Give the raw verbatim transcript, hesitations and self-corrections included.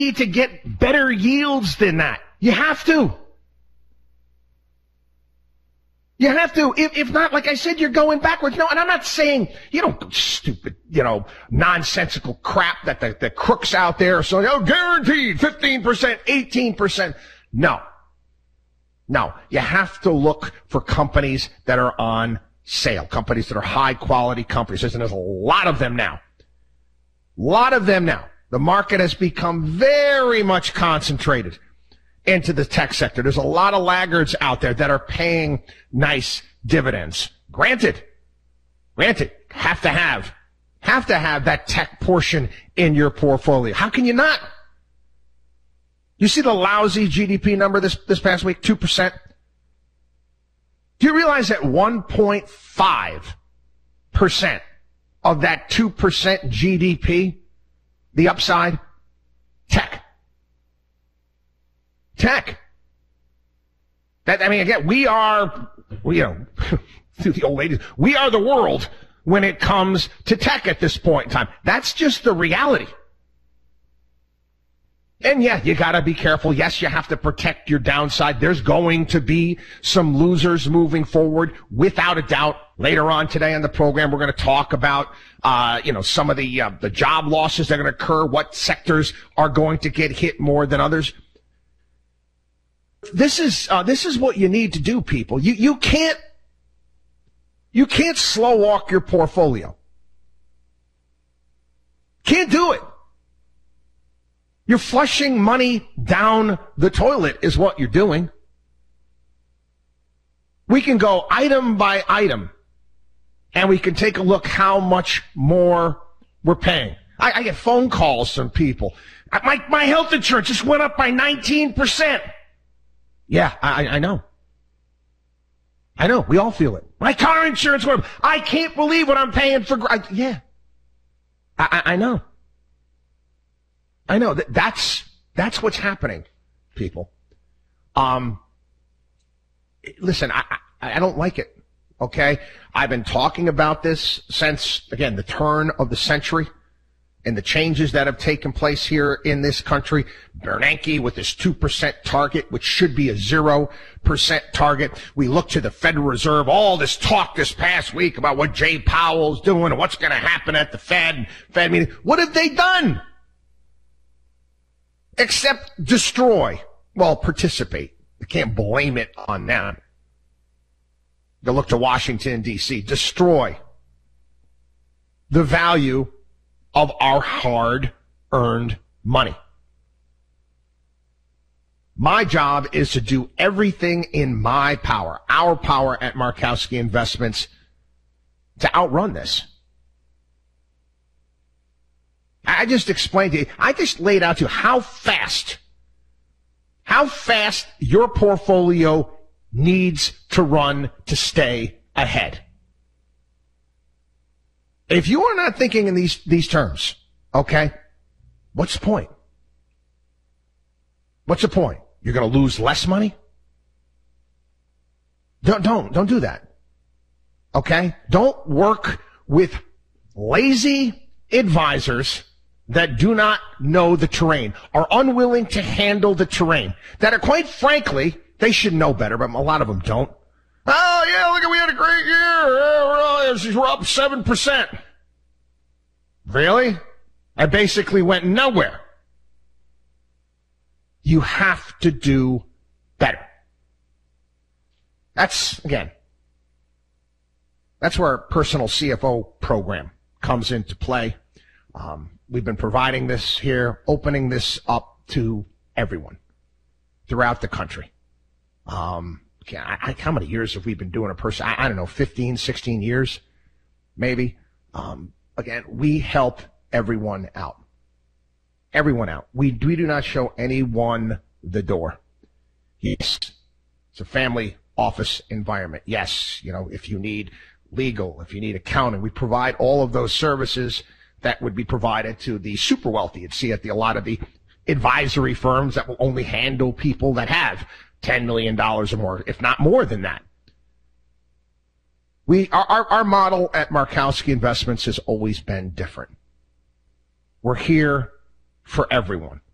need to get better yields than that. You have to. You have to. If, if not, like I said, you're going backwards. No, and I'm not saying, you know, stupid, you know, nonsensical crap that the, the crooks out there are saying, oh, guaranteed fifteen percent, eighteen percent. No. No. You have to look for companies that are on sale, companies that are high quality companies. And there's a lot of them now. A lot of them now. The market has become very much concentrated into the tech sector. There's a lot of laggards out there that are paying nice dividends. Granted, granted, have to have, have to have that tech portion in your portfolio. How can you not? You see the lousy G D P number this, this past week, two percent? Do you realize that one point five percent of that two percent G D P, the upside, tech? Tech. That, I mean, again, we are, we, you know, to the old ladies, we are the world when it comes to tech at this point in time. That's just the reality. And yeah, you gotta be careful. Yes, you have to protect your downside. There's going to be some losers moving forward, without a doubt. Later on today on the program, we're going to talk about, uh, you know, some of the, uh, the job losses that are going to occur, what sectors are going to get hit more than others. This is, uh, this is what you need to do, people. You, you can't, you can't slow walk your portfolio. Can't do it. You're flushing money down the toilet is what you're doing. We can go item by item and we can take a look how much more we're paying. I, I get phone calls from people. My, my health insurance just went up by nineteen percent. Yeah, I, I know. I know. We all feel it. My car insurance went up. I can't believe what I'm paying for. I, yeah. I, I, I know. I know. That, that's, that's what's happening, people. Um, listen, I, I, I don't like it. Okay. I've been talking about this since, again, the turn of the century and the changes that have taken place here in this country. Bernanke with his two percent target, which should be a zero percent target. We look to the Federal Reserve, all this talk this past week about what Jay Powell's doing and what's going to happen at the Fed, Fed meeting. What have they done? Except destroy. Well, participate. You can't blame it on them. You look to Washington, D C, destroy the value of our hard-earned money. My job is to do everything in my power, our power at Markowski Investments, to outrun this. I just explained to you, I just laid out to you how fast, how fast your portfolio needs to run to stay ahead. If you are not thinking in these, these terms, okay, what's the point? What's the point? You're going to lose less money? Don't, don't, don't do that. Okay? Don't work with lazy advisors that do not know the terrain, are unwilling to handle the terrain, that are, quite frankly, they should know better, but a lot of them don't. Oh, yeah, look, we had a great year. Yeah, we're up seven percent. Really? I basically went nowhere. You have to do better. That's, again, that's where our personal C F O program comes into play. Um, we've been providing this here, opening this up to everyone throughout the country. Um, I, I, how many years have we been doing a person? I, I don't know, fifteen, sixteen years, maybe. Um, again, we help everyone out. Everyone out. We, we do not show anyone the door. Yes, it's a family office environment. Yes, you know, if you need legal, if you need accounting, we provide all of those services that would be provided to the super wealthy. You'd see at the, a lot of the advisory firms that will only handle people that have ten million dollars or more, if not more than that. We, our, our, our model at Markowski Investments has always been different. We're here for everyone.